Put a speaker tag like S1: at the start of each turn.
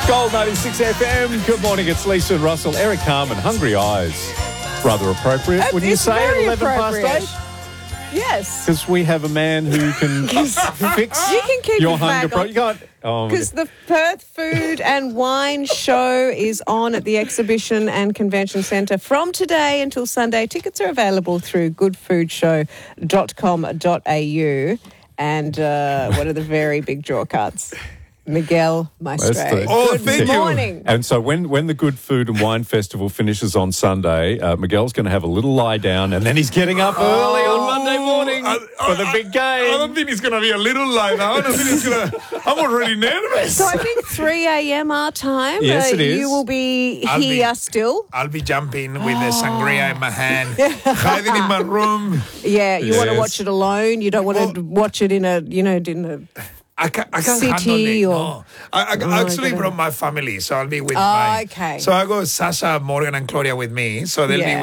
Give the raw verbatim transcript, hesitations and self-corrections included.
S1: Gold ninety-six F M. Good morning, it's Lisa and Russell. Eric Carmen, Hungry Eyes. Rather appropriate,
S2: It-
S1: wouldn't you
S2: it's
S1: say, at
S2: very
S1: eleven past
S2: appropriate.
S1: eight?
S2: Yes.
S1: Because we have a man who can fix
S2: You can keep
S1: your
S2: your
S1: hunger
S2: flag
S1: pro-
S2: on.
S1: You got oh,
S2: Because the Perth Food and Wine Show is on at the Exhibition and Convention Centre from today until Sunday. Tickets are available through good food show dot com dot a u. And uh, what are the very big draw cards? Miguel Maestre.
S1: That's the-
S3: Oh,
S2: Good
S3: thank you.
S2: morning.
S1: And so when, when the Good Food and Wine Festival finishes on Sunday, uh, Miguel's going to have a little lie down and then he's getting up early on Monday morning
S3: I-
S1: for the
S3: I-
S1: big game.
S3: I don't think it's going to be a little lie down. I think it's going to... I'm already nervous.
S2: So I think three a.m. our time.
S1: Yes,
S2: uh,
S1: it is.
S2: You will be
S3: I'll be-
S2: here still.
S3: I'll be jumping with the sangria in my hand, hiding in my room.
S2: Yeah, you want to
S1: Yes.
S2: watch it alone. You don't want
S3: Well-
S2: to watch it in a, you know, in a...
S3: I can't, I can't
S2: City
S3: handle it.
S2: or-
S3: No. I, I,
S2: Oh,
S3: I actually
S2: I
S3: brought my family, so I'll be with
S2: Oh,
S3: my...
S2: okay.
S3: So I got Sasha, Morgan, and Claudia with me, so they'll
S2: Yeah.
S3: be